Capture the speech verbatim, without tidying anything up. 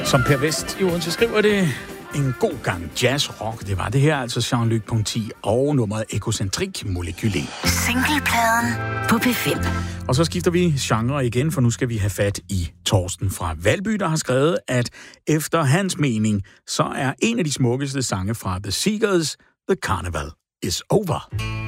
Som Per Vest i Odense skriver det, en god gang jazz-rock. Det var det her, altså Jean-Luc Ponty og nummeret Ekocentrik Molekylé. Singlepladen på P fem. Og så skifter vi genre igen, for nu skal vi have fat i Torsten fra Valby, der har skrevet, at efter hans mening, så er en af de smukkeste sange fra The Seagulls, The Carnival is Over.